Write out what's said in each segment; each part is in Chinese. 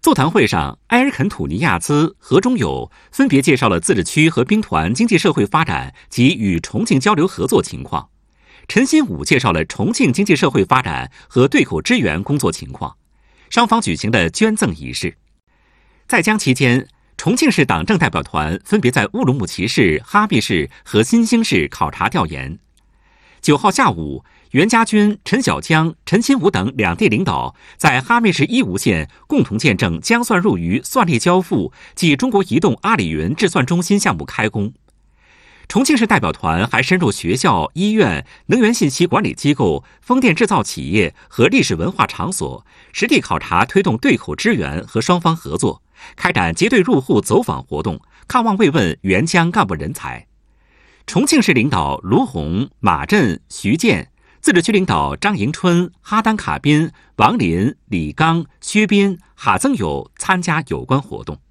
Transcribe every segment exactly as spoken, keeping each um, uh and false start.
座谈会上，埃尔肯土尼亚兹、何中友分别介绍了自治区和兵团经济社会发展及与重庆交流合作情况。陈新武介绍了重庆经济社会发展和对口支援工作情况。双方举行了捐赠仪式。在江期间，重庆市党政代表团分别在乌鲁木齐市、哈密市和新兴市考察调研。九号下午，袁家军、陈小江、陈新武等两地领导在哈密市伊吾县共同见证姜算入渝算力交付暨中国移动阿里云智算中心项目开工。重庆市代表团还深入学校、医院、能源信息管理机构、风电制造企业和历史文化场所，实地考察推动对口支援和双方合作，开展结对入户走访活动，看望慰问援疆干部人才。重庆市领导卢红、马震、徐建，自治区领导张迎春、哈丹卡宾、王林、李刚、薛斌、哈增友参加有关活动。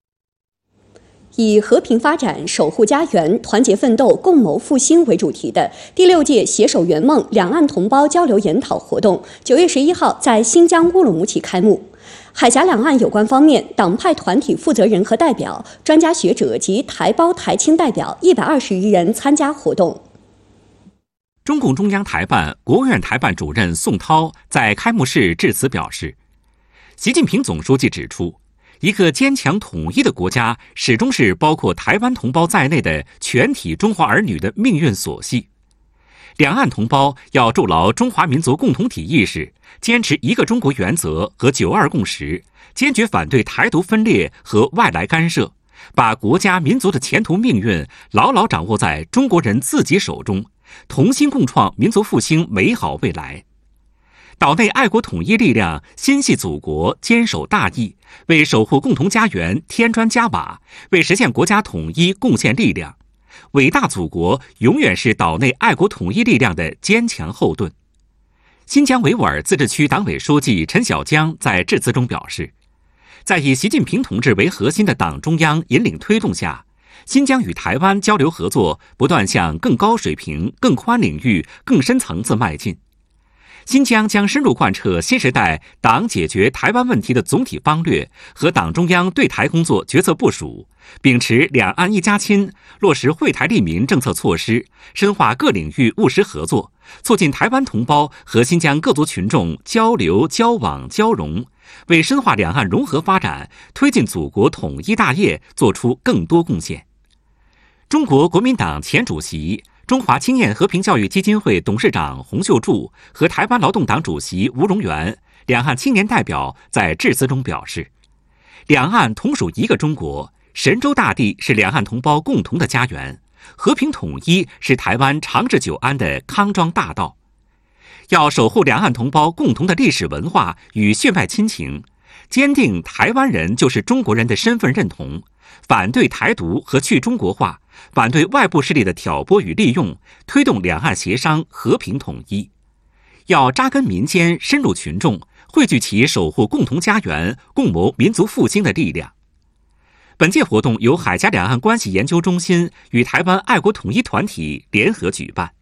以和平发展、守护家园、团结奋斗、共谋复兴为主题的第六届携手圆梦两岸同胞交流研讨活动，九月十一号在新疆乌鲁木齐开幕。海峡两岸有关方面党派团体负责人和代表、专家学者及台胞台青代表一百二十余人参加活动。 中共中央台办、国务院台办主任宋涛在开幕式致辞表示，习近平总书记指出，一个坚强统一的国家始终是包括台湾同胞在内的全体中华儿女的命运所系。两岸同胞要筑牢中华民族共同体意识，坚持一个中国原则和九二共识，坚决反对台独分裂和外来干涉，把国家民族的前途命运牢牢掌握在中国人自己手中，同心共创民族复兴美好未来。岛内爱国统一力量心系祖国，坚守大义，为守护共同家园添砖加瓦，为实现国家统一贡献力量。伟大祖国永远是岛内爱国统一力量的坚强后盾。新疆维吾尔自治区党委书记陈小江在致辞中表示，在以习近平同志为核心的党中央引领推动下，新疆与台湾交流合作不断向更高水平、更宽领域、更深层次迈进。新疆将深入贯彻新时代党解决台湾问题的总体方略和党中央对台工作决策部署，秉持两岸一家亲，落实惠台利民政策措施，深化各领域务实合作，促进台湾同胞和新疆各族群众交流、交往、交融，为深化两岸融合发展、推进祖国统一大业作出更多贡献。中国国民党前主席、中华青年和平教育基金会董事长洪秀柱和台湾劳动党主席吴荣元两岸青年代表在致辞中表示，两岸同属一个中国，神州大地是两岸同胞共同的家园，和平统一是台湾长治久安的康庄大道。要守护两岸同胞共同的历史文化与血脉亲情，坚定台湾人就是中国人的身份认同，反对台独和去中国化，反对外部势力的挑拨与利用，推动两岸协商和平统一。要扎根民间，深入群众，汇聚起守护共同家园、共谋民族复兴的力量。本届活动由海峡两岸关系研究中心与台湾爱国统一团体联合举办。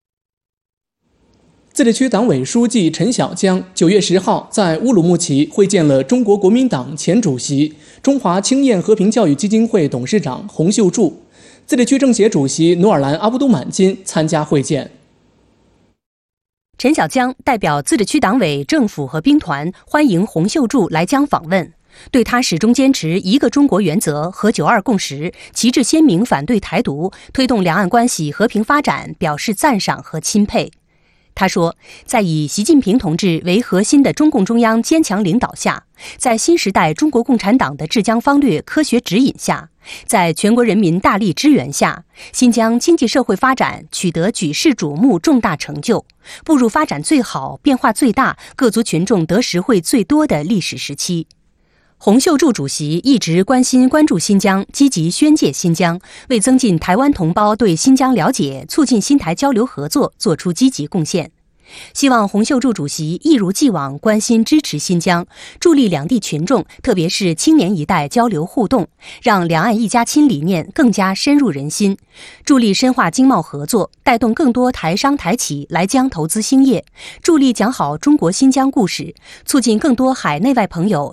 自治区党委书记陈小江九月十号在乌鲁木齐会见了中国国民党前主席、中华青年和平教育基金会董事长洪秀柱，自治区政协主席努尔兰阿布都满金参加会见。 陈小江代表自治区党委、政府和兵团欢迎洪秀柱来疆访问，对他始终坚持一个中国原则和九二共识，旗帜鲜明反对台独，推动两岸关系和平发展表示赞赏和钦佩。他说，在以习近平同志为核心的中共中央坚强领导下，在新时代中国共产党的治疆方略科学指引下，在全国人民大力支援下，新疆经济社会发展取得举世瞩目重大成就，步入发展最好、变化最大、各族群众得实惠最多的历史时期。洪秀柱主席一直关心关注新疆，积极宣介新疆，为增进台湾同胞对新疆了解，促进新台交流合作做出积极贡献。希望洪秀柱主席一如既往关心支持新疆，助力两地群众，特别是青年一代交流互动，让两岸一家亲理念更加深入人心，助力深化经贸合作，带动更多台商台企来疆投资兴业，助力讲好中国新疆故事，促进更多海内外朋友